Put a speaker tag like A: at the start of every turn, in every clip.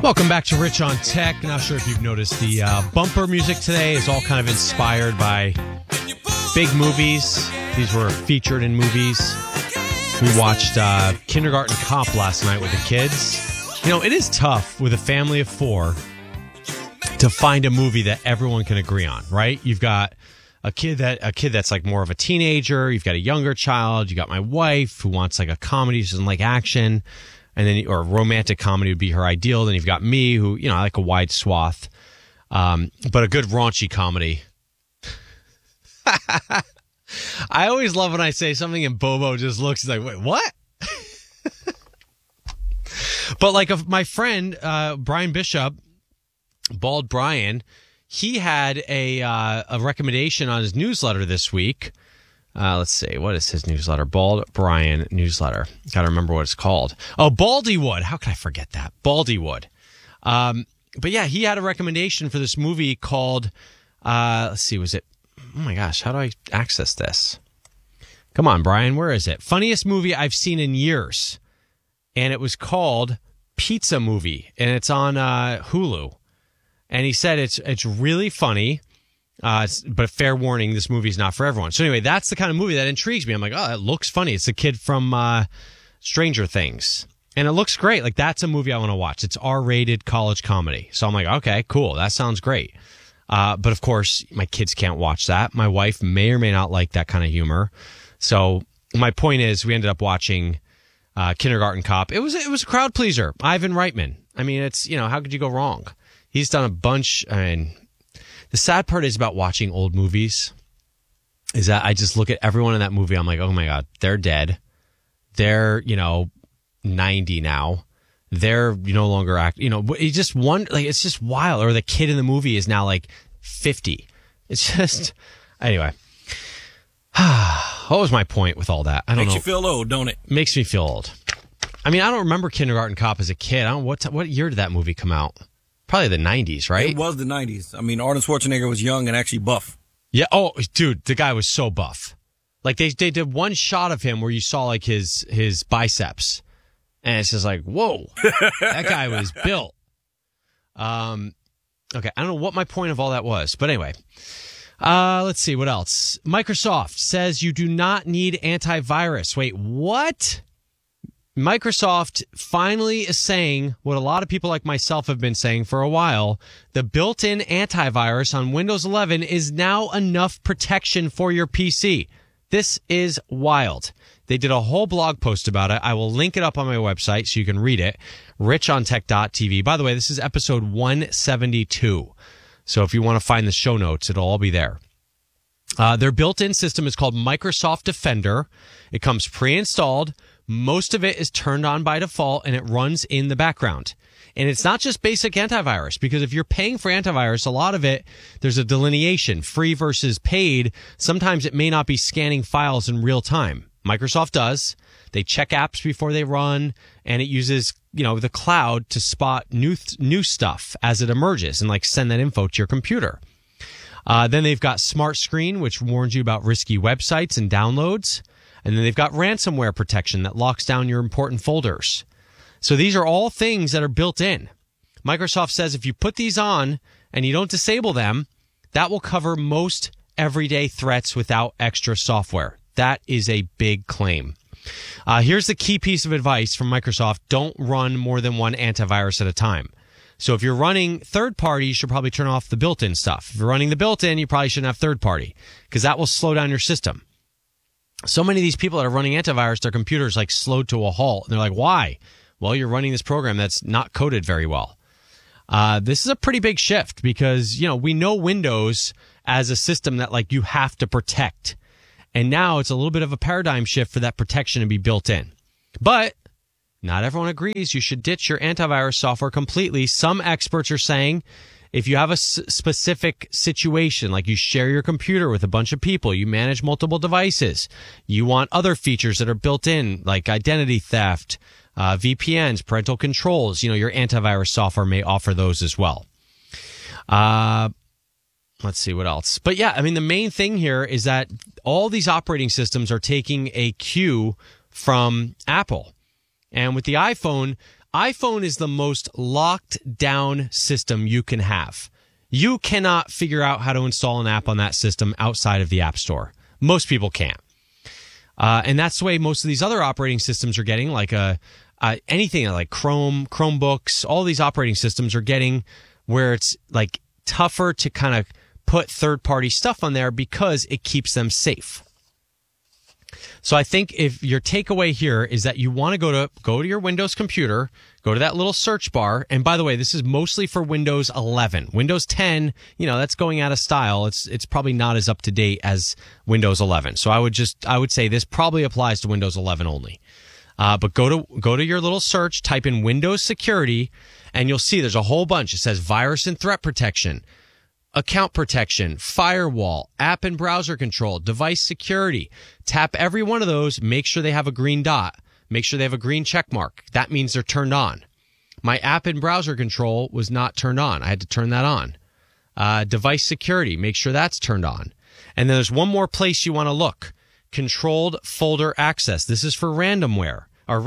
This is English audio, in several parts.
A: Welcome back to Rich on Tech. Not sure if you've noticed the bumper music today is all kind of inspired by big movies. These were featured in movies. We watched Kindergarten Cop last night with the kids. You know, it is tough with a family of four to find a movie that everyone can agree on, right? You've got a kid that's like more of a teenager. You've got a younger child. You got my wife who wants like a comedy, she doesn't like action. And then, or romantic comedy would be her ideal. Then you've got me, who, you know, I like a wide swath, but a good raunchy comedy. I always love when I say something and Bobo just looks like, wait, what? But like my friend Brian Bishop, Bald Brian, he had a recommendation on his newsletter this week. Let's see. What is his newsletter? Bald Brian newsletter. Got to remember what it's called. Oh, Baldywood. How could I forget that? Baldywood. But yeah, he had a recommendation for this movie called, let's see, was it? Oh my gosh, how do I access this? Come on, Brian, where is it? Funniest movie I've seen in years. And it was called Pizza Movie, and it's on Hulu. And he said it's really funny. But fair warning, this movie's not for everyone. So anyway, that's the kind of movie that intrigues me. I'm like, oh, that looks funny. It's the kid from Stranger Things. And it looks great. Like, that's a movie I want to watch. It's R-rated college comedy. So I'm like, okay, cool. That sounds great. But of course, my kids can't watch that. My wife may or may not like that kind of humor. So my point is, we ended up watching Kindergarten Cop. It was a crowd pleaser. Ivan Reitman. I mean, it's, you know, how could you go wrong? He's done a bunch. I mean, the sad part is about watching old movies is that I just look at everyone in that movie. I'm like, oh my God, they're dead. They're, you know, 90 now. They're no longer it's just it's just wild. Or the kid in the movie is now like 50. It's just, anyway. What was my point with all that? I don't know.
B: Makes you feel old, don't it?
A: Makes me feel old. I mean, I don't remember Kindergarten Cop as a kid. I don't know what year did that movie come out? Probably the 90s, right?
B: It was the 90s. I mean, Arnold Schwarzenegger was young and actually buff.
A: Yeah. Oh, dude, the guy was so buff. Like, they did one shot of him where you saw like his biceps, and it's just like, whoa, that guy was built. Okay, I don't know what my point of all that was, but anyway, let's see what else. Microsoft says you do not need antivirus. Wait, what? Microsoft finally is saying what a lot of people like myself have been saying for a while. The built-in antivirus on Windows 11 is now enough protection for your PC. This is wild. They did a whole blog post about it. I will link it up on my website so you can read it. richontech.tv. By the way, this is episode 172. So if you want to find the show notes, it'll all be there. Their built-in system is called Microsoft Defender. It comes pre-installed. Most of it is turned on by default, and it runs in the background. And it's not just basic antivirus, because if you're paying for antivirus, a lot of it, there's a delineation, free versus paid. Sometimes it may not be scanning files in real time. Microsoft does. They check apps before they run, and it uses, you know, the cloud to spot new stuff as it emerges and like send that info to your computer. Then they've got Smart Screen, which warns you about risky websites and downloads. And then they've got ransomware protection that locks down your important folders. So these are all things that are built in. Microsoft says if you put these on and you don't disable them, that will cover most everyday threats without extra software. That is a big claim. Here's the key piece of advice from Microsoft. Don't run more than one antivirus at a time. So if you're running third party, you should probably turn off the built-in stuff. If you're running the built-in, you probably shouldn't have third party, because that will slow down your system. So many of these people that are running antivirus, their computer's like slowed to a halt. And they're like, why? Well, you're running this program that's not coded very well. This is a pretty big shift because, you know, we know Windows as a system that like you have to protect. And now it's a little bit of a paradigm shift for that protection to be built in. But not everyone agrees you should ditch your antivirus software completely. Some experts are saying if you have a specific situation, like you share your computer with a bunch of people, you manage multiple devices, you want other features that are built in, like identity theft, VPNs, parental controls, you know, your antivirus software may offer those as well. Let's see what else. But yeah, I mean, the main thing here is that all these operating systems are taking a cue from Apple. And with the iPhone, iPhone is the most locked down system you can have. You cannot figure out how to install an app on that system outside of the App Store. Most people can't. And that's the way most of these other operating systems are getting, like anything like Chrome, Chromebooks, all these operating systems are getting where it's like tougher to kind of put third-party stuff on there because it keeps them safe. So I think if your takeaway here is that you want to go to your Windows computer, go to that little search bar. And by the way, this is mostly for Windows 11. Windows 10, that's going out of style. It's probably not as up to date as Windows 11. So I would say this probably applies to Windows 11 only. But go to your little search, type in Windows Security, and you'll see there's a whole bunch. It says virus and threat protection, account protection, firewall, app and browser control, device security. Tap every one of those. Make sure they have a green dot. Make sure they have a green check mark. That means they're turned on. My app and browser control was not turned on. I had to turn that on. Device security. Make sure that's turned on. And then there's one more place you want to look. Controlled folder access. This is for ransomware.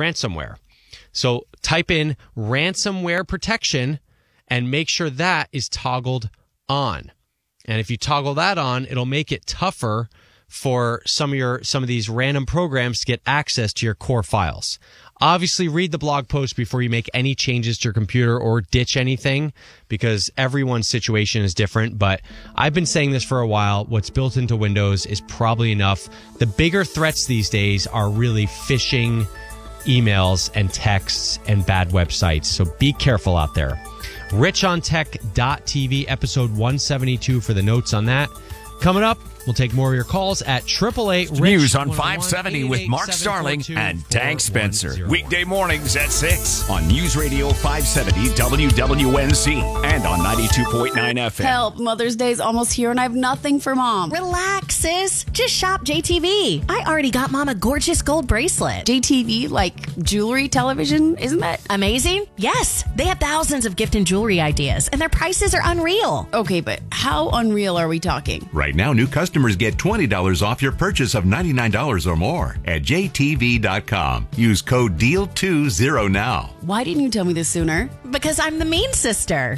A: So type in ransomware protection and make sure that is toggled on. And if you toggle that on, it'll make it tougher for some of these random programs to get access to your core files. Obviously, read the blog post before you make any changes to your computer or ditch anything, because everyone's situation is different. But I've been saying this for a while. What's built into Windows is probably enough. The bigger threats these days are really phishing emails and texts and bad websites. So be careful out there. RichOnTech.tv, episode 172 for the notes on that. Coming up, we'll take more of your calls at 888-RICH.
C: News on 570 with Mark Starling and Tank Spencer. Weekday mornings at 6 on News Radio 570 WWNC and on 92.9 FM.
D: Help, Mother's Day's almost here and I have nothing for Mom.
E: Relax, sis. Just shop JTV. I already got Mom a gorgeous gold bracelet.
D: JTV, like jewelry, television, isn't that
E: amazing? Yes. They have thousands of gift and jewelry ideas and their prices are unreal.
D: Okay, but how unreal are we talking?
F: Right now, new customers get $20 off your purchase of $99 or more at jtv.com. Use code DEAL20 now.
D: Why didn't you tell me this sooner?
E: Because I'm the mean sister.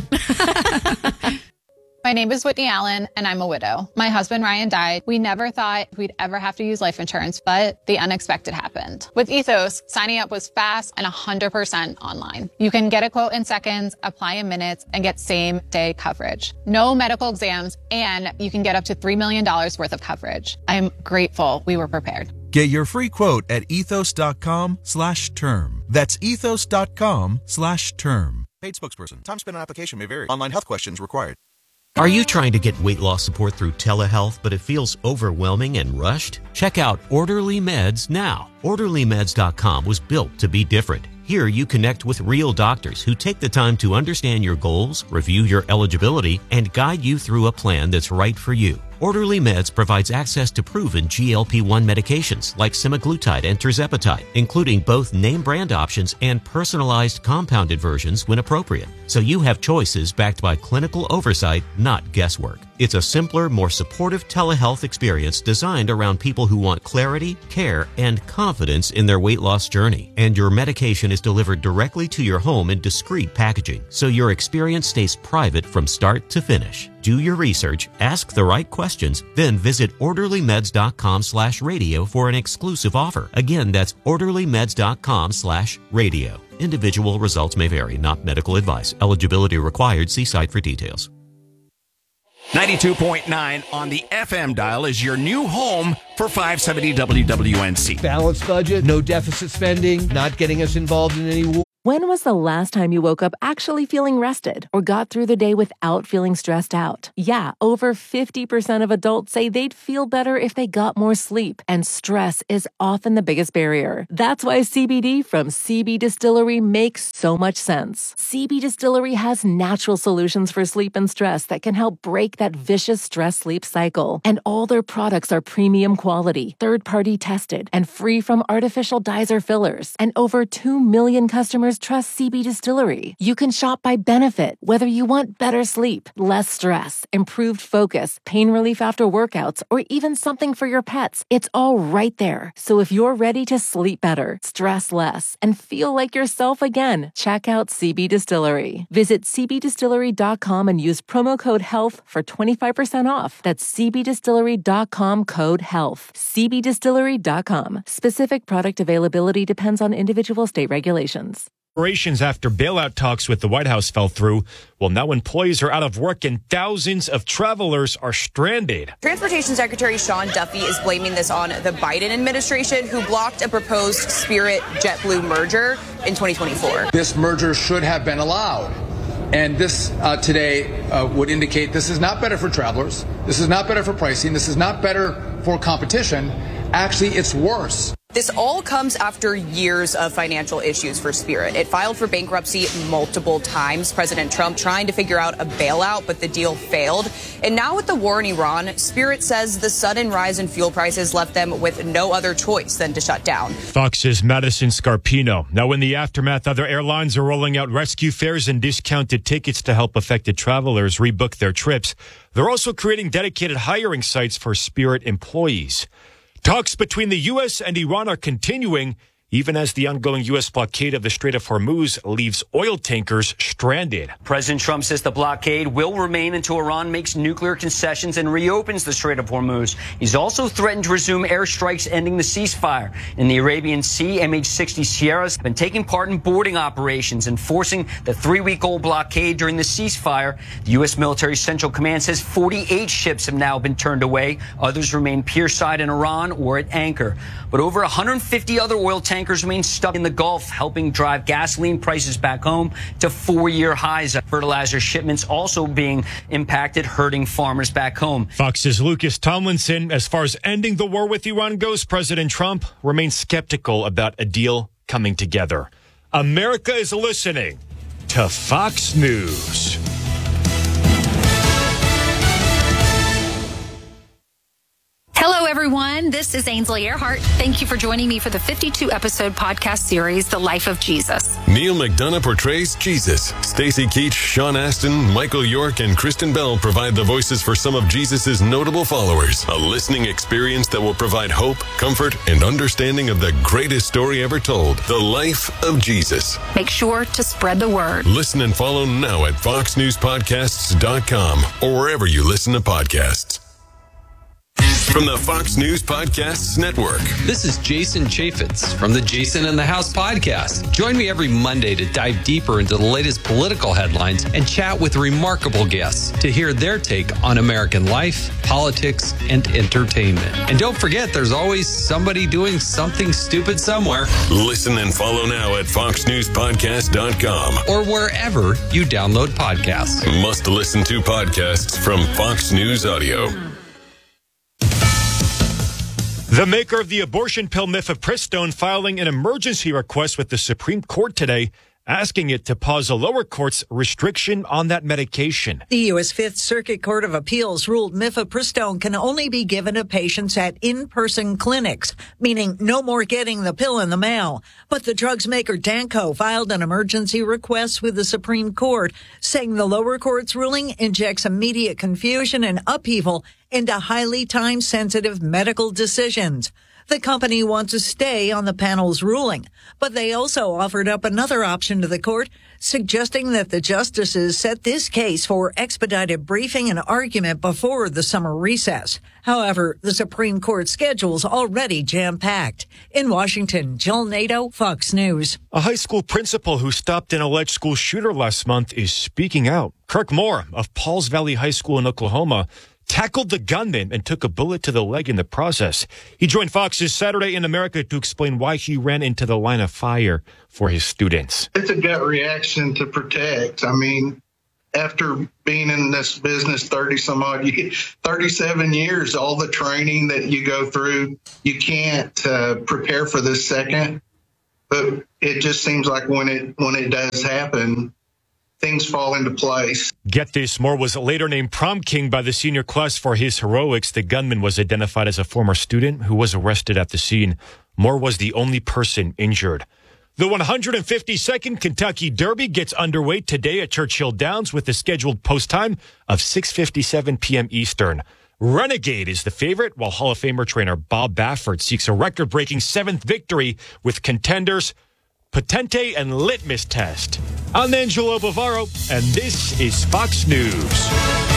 G: My name is Whitney Allen, and I'm a widow. My husband, Ryan, died. We never thought we'd ever have to use life insurance, but the unexpected happened. With Ethos, signing up was fast and 100% online. You can get a quote in seconds, apply in minutes, and get same-day coverage. No medical exams, and you can get up to $3 million worth of coverage. I'm grateful we were prepared.
H: Get your free quote at ethos.com/term. That's ethos.com/term.
I: Paid spokesperson. Time spent on application may vary. Online health questions required.
J: Are you trying to get weight loss support through telehealth, but it feels overwhelming and rushed? Check out Orderly Meds now. OrderlyMeds.com was built to be different. Here you connect with real doctors who take the time to understand your goals, review your eligibility, and guide you through a plan that's right for you. Orderly Meds provides access to proven GLP-1 medications like semaglutide and tirzepatide, including both name brand options and personalized compounded versions when appropriate. So you have choices backed by clinical oversight, not guesswork. It's a simpler, more supportive telehealth experience designed around people who want clarity, care, and confidence in their weight loss journey. And your medication is delivered directly to your home in discreet packaging, so your experience stays private from start to finish. Do your research, ask the right questions, then visit orderlymeds.com/radio for an exclusive offer. Again, that's orderlymeds.com/radio. Individual results may vary, not medical advice. Eligibility required. See site for details.
C: 92.9 on the FM dial is your new home for 570 WWNC.
K: Balanced budget, no deficit spending, not getting us involved in any war.
L: When was the last time you woke up actually feeling rested or got through the day without feeling stressed out? Yeah, over 50% of adults say they'd feel better if they got more sleep, and stress is often the biggest barrier. That's why CBD from CB Distillery makes so much sense. CB Distillery has natural solutions for sleep and stress that can help break that vicious stress-sleep cycle. And all their products are premium quality, third-party tested, and free from artificial dyes or fillers. And over 2 million customers just trust CB Distillery. You can shop by benefit, whether you want better sleep, less stress, improved focus, pain relief after workouts, or even something for your pets. It's all right there. So if you're ready to sleep better, stress less, and feel like yourself again, check out CB Distillery. Visit cbdistillery.com and use promo code HEALTH for 25% off. That's cbdistillery.com, code HEALTH. cbdistillery.com. Specific product availability depends on individual state regulations.
H: After bailout talks with the White House fell through, well, now employees are out of work and thousands of travelers are stranded.
M: Transportation Secretary Sean Duffy is blaming this on the Biden administration, who blocked a proposed Spirit-JetBlue merger in 2024.
N: This merger should have been allowed. And this today would indicate this is not better for travelers. This is not better for pricing. This is not better for competition. Actually, it's worse.
M: This all comes after years of financial issues for Spirit. It filed for bankruptcy multiple times. President Trump trying to figure out a bailout, but the deal failed. And now with the war in Iran, Spirit says the sudden rise in fuel prices left them with no other choice than to shut down.
H: Fox's Madison Scarpino. Now, in the aftermath, other airlines are rolling out rescue fares and discounted tickets to help affected travelers rebook their trips. They're also creating dedicated hiring sites for Spirit employees. Talks between the U.S. and Iran are continuing, even as the ongoing U.S. blockade of the Strait of Hormuz leaves oil tankers stranded.
O: President Trump says the blockade will remain until Iran makes nuclear concessions and reopens the Strait of Hormuz. He's also threatened to resume airstrikes, ending the ceasefire. In the Arabian Sea, MH-60 Sierras have been taking part in boarding operations, enforcing the 3-week-old blockade during the ceasefire. The U.S. Military Central Command says 48 ships have now been turned away. Others remain pierside in Iran or at anchor. But over 150 other oil tankers remain stuck in the Gulf, helping drive gasoline prices back home to 4-year highs. Fertilizer shipments also being impacted, hurting farmers back home.
H: Fox's Lucas Tomlinson. As far as ending the war with Iran goes, President Trump remains skeptical about a deal coming together. America is listening to Fox News.
P: Hello, everyone. This is Ainsley Earhart. Thank you for joining me for the 52-episode podcast series, The Life of Jesus.
Q: Neil McDonough portrays Jesus. Stacey Keach, Sean Astin, Michael York, and Kristen Bell provide the voices for some of Jesus' notable followers. A listening experience that will provide hope, comfort, and understanding of the greatest story ever told, The Life of Jesus.
P: Make sure to spread the word.
Q: Listen and follow now at foxnewspodcasts.com or wherever you listen to podcasts. From the Fox News Podcasts Network.
R: This is Jason Chaffetz from the Jason in the House podcast. Join me every Monday to dive deeper into the latest political headlines and chat with remarkable guests to hear their take on American life, politics, and entertainment. And don't forget, there's always somebody doing something stupid somewhere.
Q: Listen and follow now at foxnewspodcast.com
R: or wherever you download podcasts.
Q: Must listen to podcasts from Fox News Audio.
H: The maker of the abortion pill mifepristone filing an emergency request with the Supreme Court today, asking it to pause a lower court's restriction on that medication.
S: The U.S. Fifth Circuit Court of Appeals ruled mifepristone can only be given to patients at in-person clinics, meaning no more getting the pill in the mail. But the drug's maker, Danco, filed an emergency request with the Supreme Court, saying the lower court's ruling injects immediate confusion and upheaval into highly time-sensitive medical decisions. The company wants to stay on the panel's ruling, but they also offered up another option to the court, suggesting that the justices set this case for expedited briefing and argument before the summer recess. However, the Supreme Court schedule's already jam-packed. In Washington, Jill Nato, Fox News.
H: A high school principal who stopped an alleged school shooter last month is speaking out. Kirk Moore of Pauls Valley High School in Oklahoma tackled the gunman and took a bullet to the leg in the process. He joined Fox's Saturday in America to explain why he ran into the line of fire for his students.
T: It's a gut reaction to protect. I mean, after being in this business 37 years, all the training that you go through, you can't prepare for this second. But it just seems like when it does happen, things fall into place.
H: Get this, Moore was later named prom king by the senior class for his heroics. The gunman was identified as a former student who was arrested at the scene. Moore was the only person injured. The 152nd Kentucky Derby gets underway today at Churchill Downs with the scheduled post time of 6:57 p.m. Eastern. Renegade is the favorite, while Hall of Famer trainer Bob Baffert seeks a record-breaking 7th victory with contenders Potente and Litmus Test. I'm Angelo Bavaro, and this is Fox News.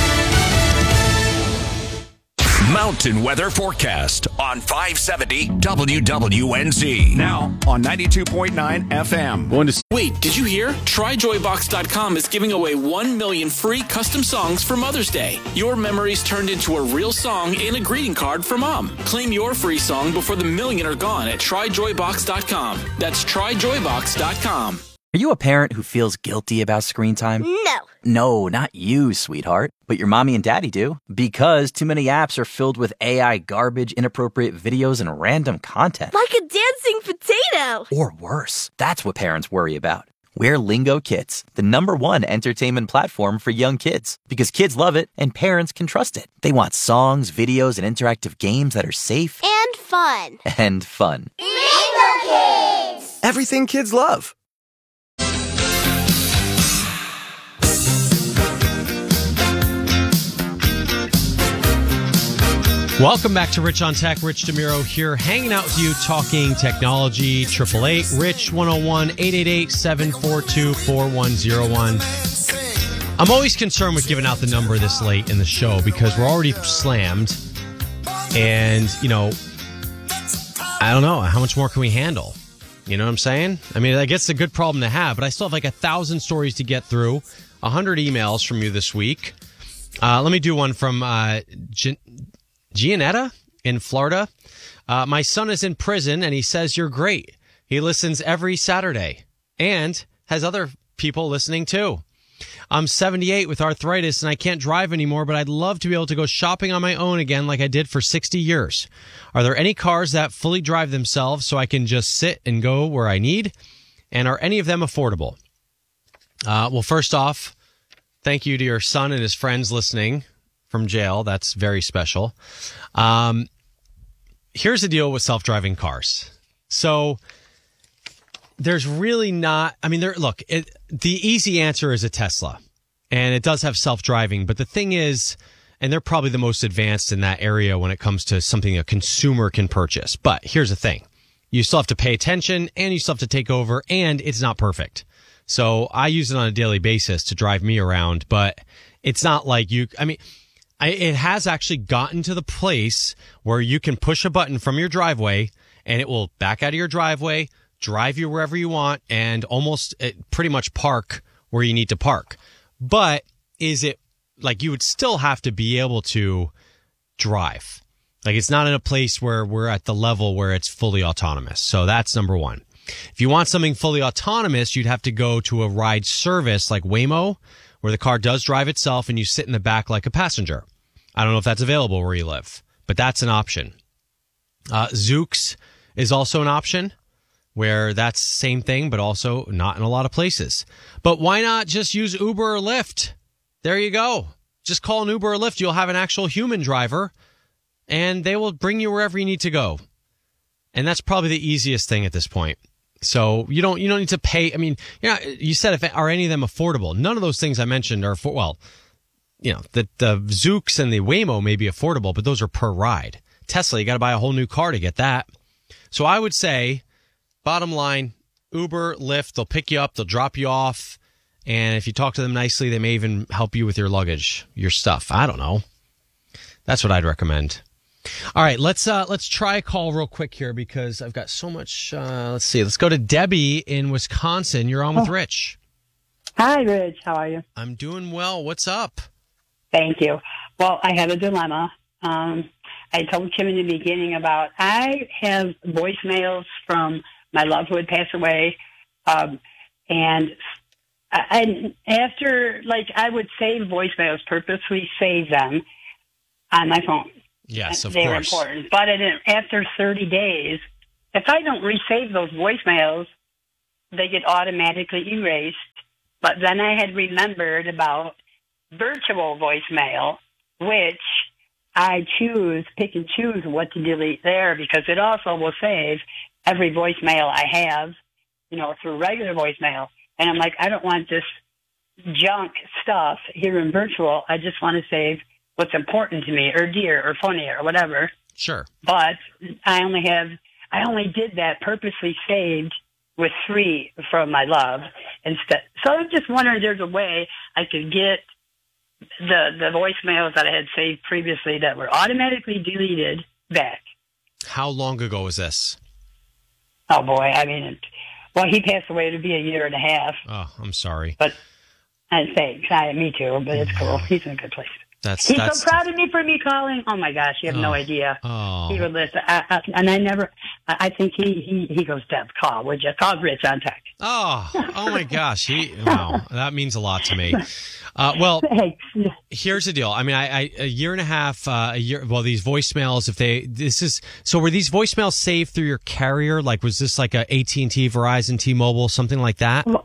C: Mountain weather forecast on 570 WWNZ. Now on 92.9 FM.
U: Wait, did you hear? TryJoyBox.com is giving away 1 million free custom songs for Mother's Day. Your memories turned into a real song and a greeting card for Mom. Claim your free song before the million are gone at TryJoyBox.com. That's TryJoyBox.com.
V: Are you a parent who feels guilty about screen time?
W: No.
V: No, not you, sweetheart. But your mommy and daddy do. Because too many apps are filled with AI garbage, inappropriate videos, and random content.
W: Like a dancing potato.
V: Or worse. That's what parents worry about. We're Lingo Kids, the #1 entertainment platform for young kids. Because kids love it and parents can trust it. They want songs, videos, and interactive games that are safe.
W: And fun.
V: And fun.
W: Lingo Kids!
V: Everything kids love.
A: Welcome back to Rich on Tech. Rich DeMuro here, hanging out with you, talking technology. 888-RICH-101, 888-742-4101. I'm always concerned with giving out the number this late in the show because we're already slammed. And, you know, I don't know. How much more can we handle? You know what I'm saying? I mean, I guess it's a good problem to have, but I still have like 1,000 stories to get through, 100 emails from you this week. Let me do one from Gianetta in Florida. My son is in prison and he says you're great. He listens every Saturday and has other people listening too. I'm 78 with arthritis and I can't drive anymore, but I'd love to be able to go shopping on my own again like I did for 60 years. Are there any cars that fully drive themselves so I can just sit and go where I need? And are any of them affordable? Well, first off, thank you to your son and his friends listening from jail. That's very special. Here's the deal with self-driving cars. So there's really not, I mean, the easy answer is a Tesla, and it does have self-driving. But the thing is, and they're probably the most advanced in that area when it comes to something a consumer can purchase. But here's the thing. You still have to pay attention and you still have to take over, and it's not perfect. So I use it on a daily basis to drive me around, but it's not like it has actually gotten to the place where you can push a button from your driveway and it will back out of your driveway, drive you wherever you want, and pretty much park where you need to park. But is it like you would still have to be able to drive? Like it's not in a place where we're at the level where it's fully autonomous. So that's number one. If you want something fully autonomous, you'd have to go to a ride service like Waymo, where the car does drive itself and you sit in the back like a passenger. I don't know if that's available where you live, but that's an option. Zoox is also an option where that's the same thing, but also not in a lot of places. But why not just use Uber or Lyft? There you go. Just call an Uber or Lyft. You'll have an actual human driver and they will bring you wherever you need to go. And that's probably the easiest thing at this point. So you don't need to pay. I mean, you said are any of them affordable? None of those things I mentioned are the Zoox and the Waymo may be affordable, but those are per ride. Tesla, you got to buy a whole new car to get that. So I would say, bottom line, Uber, Lyft, they'll pick you up, they'll drop you off, and if you talk to them nicely, they may even help you with your luggage, your stuff. I don't know. That's what I'd recommend. All right, let's try a call real quick here because I've got so much. Let's see. Let's go to Debbie in Wisconsin. You're on with Rich.
X: Hi, Rich. How are you?
A: I'm doing well. What's up?
X: Thank you. Well, I have a dilemma. I told Kim in the beginning about I have voicemails from my love who had passed away, and after I would save voicemails, purposely save them on my phone.
A: Yes, of
X: they
A: course.
X: They were important. But after 30 days, if I don't resave those voicemails, they get automatically erased. But then I had remembered about virtual voicemail, which I pick and choose what to delete there because it also will save every voicemail I have through regular voicemail. And I'm like, I don't want this junk stuff here in virtual. I just want to save what's important to me or dear or funny or whatever.
A: Sure.
X: But I only did that purposely saved with 3 from my love instead. So I'm just wondering if there's a way I could get the voicemails that I had saved previously that were automatically deleted back.
A: How long ago was this?
X: Oh, boy. I mean, he passed away. It'll be a year and a half.
A: Oh, I'm sorry.
X: But thanks. Me too, but it's cool. He's in a good place. He's so proud of me for me calling. Oh, my gosh. You have no idea.
A: Oh.
X: He would listen. I think he goes, Deb, call. Would you call Rich on text?
A: Oh my gosh. Wow. That means a lot to me. Well, here's the deal. I mean, a year and a half, these voicemails, were these voicemails saved through your carrier? Like, was this like a AT&T, Verizon, T-Mobile, something like that?
X: Well,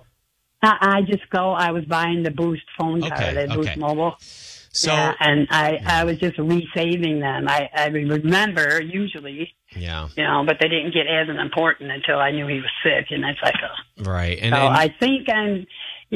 X: I was buying the Boost phone card, Boost Mobile.
A: So,
X: and I was just resaving them. I remember usually, but they didn't get as important until I knew he was sick, and it's like,
A: right. And
X: I think if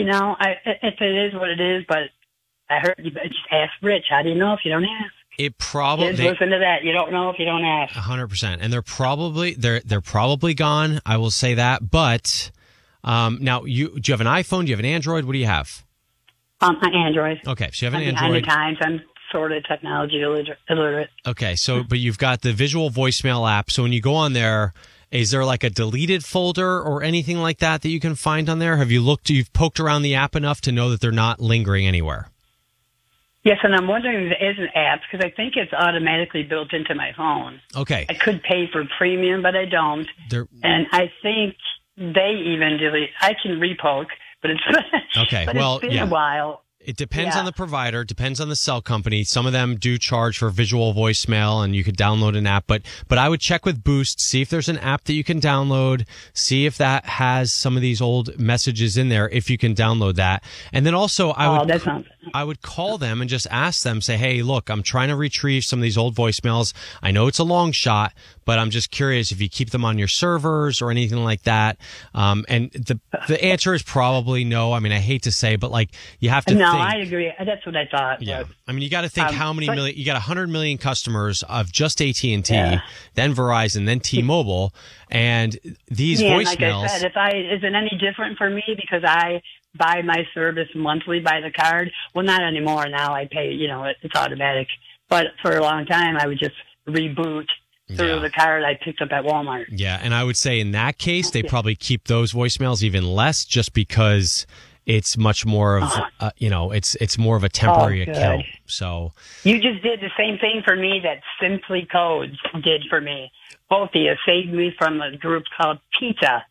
X: it is what it is, but I heard you just ask Rich. How do you know if you don't ask?
A: It probably
X: listen to that. You don't know if you don't ask.
A: 100%, and they're probably gone. I will say that. But now, do you have an iPhone? Do you have an Android? What do you have?
X: An Android.
A: Okay, so you have an
X: Android.
A: Android.
X: Behind the times, I'm sort of technology illiterate.
A: Okay, but you've got the visual voicemail app. So when you go on there, is there like a deleted folder or anything like that you can find on there? Have you you've poked around the app enough to know that they're not lingering anywhere?
X: Yes, and I'm wondering if there is an app, because I think it's automatically built into my phone.
A: Okay.
X: I could pay for premium, but I don't. And I think they even delete. I can repoke. But it's
A: okay.
X: But
A: well,
X: it's been a while.
A: It depends on the provider, depends on the cell company. Some of them do charge for visual voicemail, and you could download an app. But I would check with Boost, see if there's an app that you can download, see if that has some of these old messages in there, if you can download that. And then also, I would call them and just ask them, say, hey, look, I'm trying to retrieve some of these old voicemails. I know it's a long shot, but I'm just curious if you keep them on your servers or anything like that. And the answer is probably no. I mean, I hate to say, but like you have to think.
X: I agree. That's what I thought.
A: Yeah. I mean, you got to think how many million, you got 100 million customers of just AT&T, then Verizon, then T-Mobile, and these voicemails.
X: Like I said, is it any different for me because I buy my service monthly by the card? Well, not anymore. Now I pay, it's automatic. But for a long time, I would just reboot through the card I picked up at Walmart.
A: Yeah, and I would say in that case, they probably keep those voicemails even less just because it's much more of, it's more of a temporary account. So
X: you just did the same thing for me that Simply Codes did for me. Both of you saved me from a group called PITA,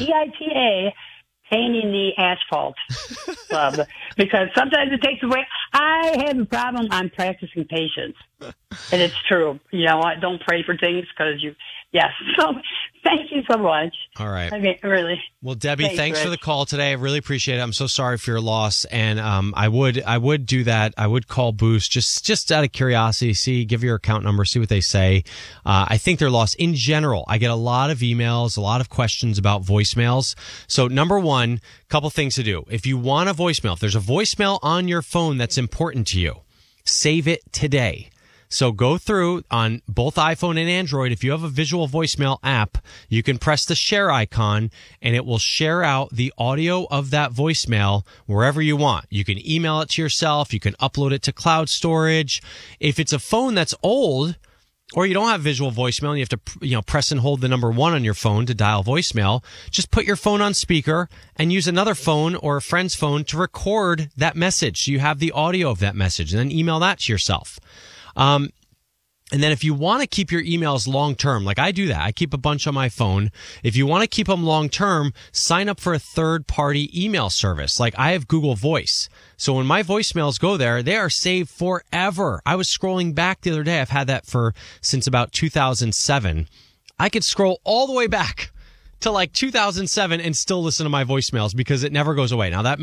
X: PITA, painting the asphalt club, because sometimes it takes away. I have a problem. I'm practicing patience, and it's true. Don't pray for things because yes. So thank you so much.
A: All right.
X: I mean, really.
A: Well, Debbie, thanks for the call today. I really appreciate it. I'm so sorry for your loss, and I would do that. I would call Boost just out of curiosity, give your account number, see what they say. I think they're lost in general. I get a lot of emails, a lot of questions about voicemails. So number one, couple things to do. If you want a voicemail, if there's a voicemail on your phone that's important to you, save it today. So go through on both iPhone and Android. If you have a visual voicemail app, you can press the share icon and it will share out the audio of that voicemail wherever you want. You can email it to yourself. You can upload it to cloud storage. If it's a phone that's old or you don't have visual voicemail and you have to, press and hold the number 1 on your phone to dial voicemail, just put your phone on speaker and use another phone or a friend's phone to record that message. So you have the audio of that message and then email that to yourself. And then if you want to keep your emails long term, like I do that, I keep a bunch on my phone. If you want to keep them long term, sign up for a third party email service. Like I have Google Voice. So when my voicemails go there, they are saved forever. I was scrolling back the other day. I've had that since about 2007. I could scroll all the way back to like 2007 and still listen to my voicemails because it never goes away. Now that